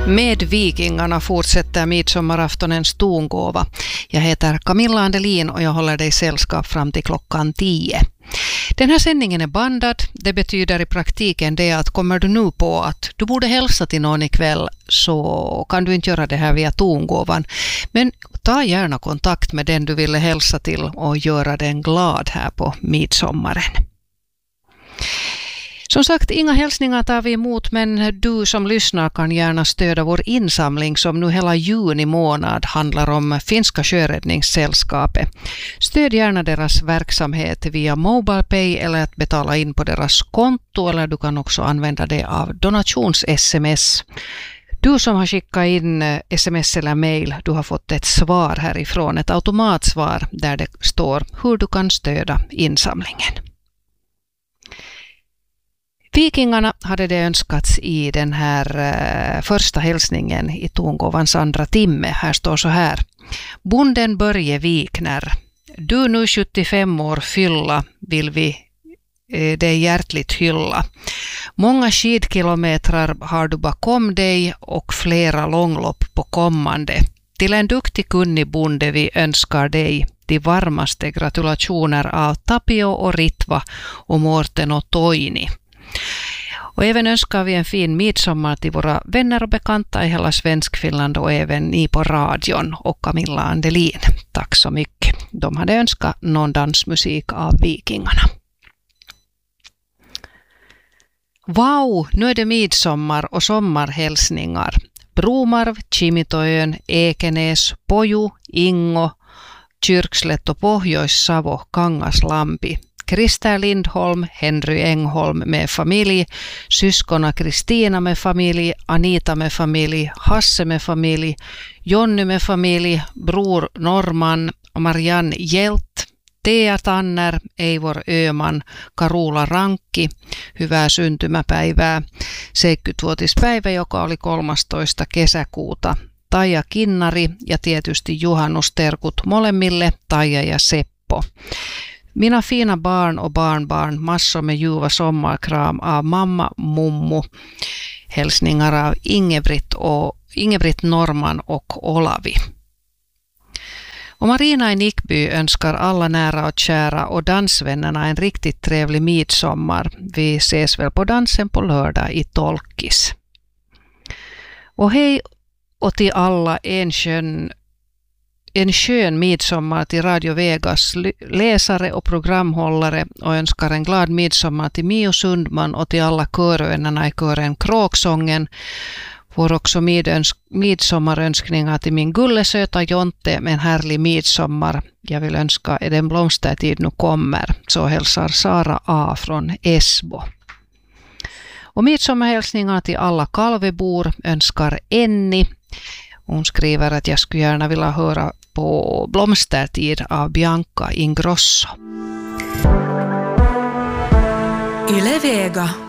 Med Vikingarna fortsätter midsommaraftonens tongåva. Jag heter Camilla Andelin och jag håller dig sällskap fram till klockan 10. Den här sändningen är bandad. Det betyder i praktiken det att kommer du nu på att du borde hälsa till någon ikväll, så kan du inte göra det här via tongåvan. Men ta gärna kontakt med den du ville hälsa till och göra den glad här på midsommaren. Som sagt, inga hälsningar tar vi emot, men du som lyssnar kan gärna stödja vår insamling som nu hela juni månad handlar om Finska sjöräddningssällskapet. Stöd gärna deras verksamhet via MobilePay eller att betala in på deras konto, eller du kan också använda det av donations-sms. Du som har skickat in sms eller mail, du har fått ett svar härifrån, ett automatsvar där det står hur du kan stödja insamlingen. Vikingarna hade det önskats i den här första hälsningen i tongåvans andra timme. Här står så här. Bonden Börje Wikner. Du nu 75 år fylla vill vi dig hjärtligt hylla. Många skidkilometrar har du bakom dig och flera långlopp på kommande. Till en duktig kunnig bonde vi önskar dig de varmaste gratulationer av Tapio och Ritva och Mårten och Toini. Och även önskar vi en fin midsommar till våra vänner och bekanta i hela Svenskfinland och även ni på radion och Camilla Andelin. Tack så mycket. De hade önskat någon dansmusik av Vikingarna. Wow, nu är det midsommar och sommarhälsningar. Bromarv, Kimitoön, Ekenäs, Poju, Ingo, Kyrkslätt och Pohjois-Savo, Kangaslampi. Krista Lindholm, Henry Engholm med familj, syskona Kristina med familj, Anita med familj, Hasse med familj, Jonny med familj, bror Norman, Marianne Hjelt, Tea Tanner, Eivor Öman, Karula Rankki, hyvää syntymäpäivää, 70-vuotispäivä, joka oli 13. kesäkuuta, Taija Kinnari ja tietysti juhannusterkut molemmille, Taija ja Seppo. Mina fina barn och barnbarn, massor med ljuva sommarkram av mamma, mummu, hälsningar av Ingebritt Norman och Olavi. Och Marina i Nickby önskar alla nära och kära och dansvännerna en riktigt trevlig midsommar. Vi ses väl på dansen på lördag i Tolkis. Och hej och till alla en skön midsommar till Radio Vegas läsare och programhållare, och önskar en glad midsommar till Mio Sundman och till alla körvännerna i kören Kråksången. Får också midsommarönskningar till min gullesöta Jonte med en härlig midsommar. Jag vill önska att den blomstertid nu kommer. Så hälsar Sara A från Esbo. Och midsommarhälsningar till alla Kalvebor önskar Enni. Hon skriver att jag skulle gärna vilja höra på Blomstertid av Bianca Ingrosso. Yle Vega.